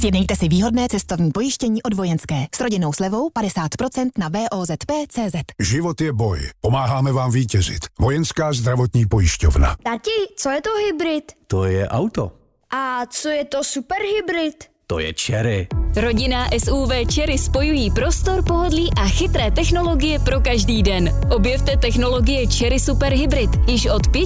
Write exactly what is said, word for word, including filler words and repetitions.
Sjednejte si výhodné cestovní pojištění od Vojenské s rodinnou slevou padesát procent na V O Z P tečka cé zet. Život je boj. Pomáháme vám vítězit. Vojenská zdravotní pojišťovna. Tati, co je to hybrid? To je auto. A co je to superhybrid? To je Chery. Rodinná S U V Chery spojují prostor, pohodlí a chytré technologie pro každý den. Objevte technologie Chery Super Hybrid již od